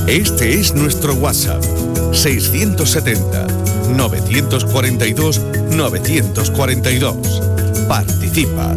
Este es nuestro WhatsApp, 670-942-942. Participa.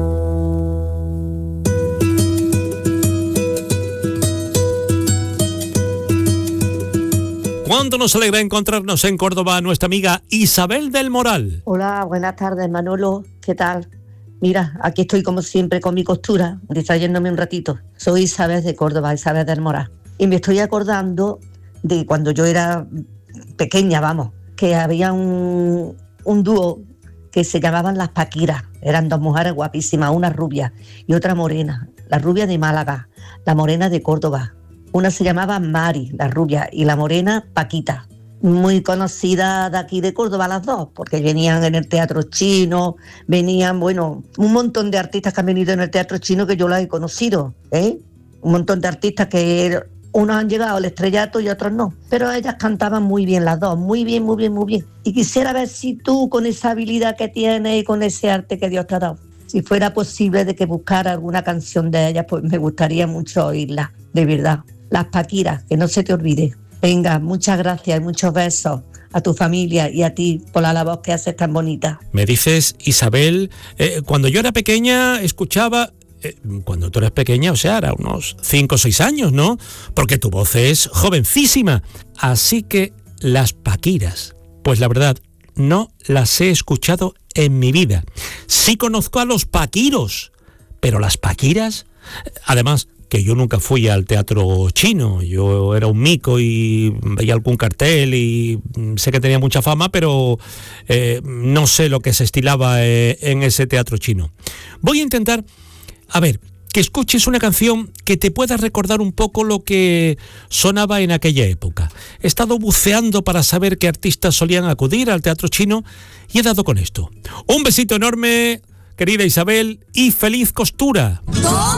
¿Cuánto nos alegra encontrarnos en Córdoba a nuestra amiga Isabel del Moral? Hola, buenas tardes, Manolo. ¿Qué tal? Mira, aquí estoy como siempre con mi costura, distrayéndome un ratito. Soy Isabel de Córdoba, Isabel del Moral. Y me estoy acordando de cuando yo era pequeña, vamos, que había un dúo que se llamaban Las Paquiras. Eran dos mujeres guapísimas, una rubia y otra morena. La rubia de Málaga, la morena de Córdoba. Una se llamaba Mari, la rubia, y la morena, Paquita. Muy conocida de aquí de Córdoba las dos, porque venían en el Teatro Chino, venían, bueno, un montón de artistas que han venido en el Teatro Chino que yo las he conocido, ¿eh? Un montón de artistas que unos han llegado al estrellato y otros no. Pero ellas cantaban muy bien las dos, muy bien, muy bien, muy bien. Y quisiera ver si tú, con esa habilidad que tienes y con ese arte que Dios te ha dado, si fuera posible de que buscara alguna canción de ellas, pues me gustaría mucho oírla, de verdad. Las Paquiras, que no se te olvide. Venga, muchas gracias y muchos besos a tu familia y a ti por la labor que haces tan bonita. Me dices, Isabel, cuando yo era pequeña escuchaba... cuando tú eres pequeña, o sea, era unos 5 o 6 años, ¿no? Porque tu voz es jovencísima. Así que Las Paquiras, pues la verdad, no las he escuchado en mi vida. Sí conozco a los Paquiros, pero Las Paquiras... Además, que yo nunca fui al Teatro Chino. Yo era un mico y veía algún cartel y sé que tenía mucha fama, pero no sé lo que se estilaba en ese Teatro Chino. Voy a intentar, a ver, que escuches una canción que te pueda recordar un poco lo que sonaba en aquella época. He estado buceando para saber qué artistas solían acudir al Teatro Chino y he dado con esto. Un besito enorme, querida Isabel, y feliz costura.